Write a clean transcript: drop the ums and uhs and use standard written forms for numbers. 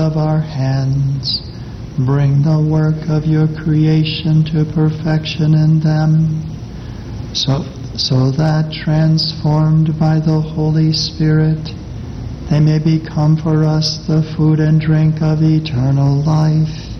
of our hands, bring the work of your creation to perfection in them, so that, transformed by the Holy Spirit, they may become for us the food and drink of eternal life.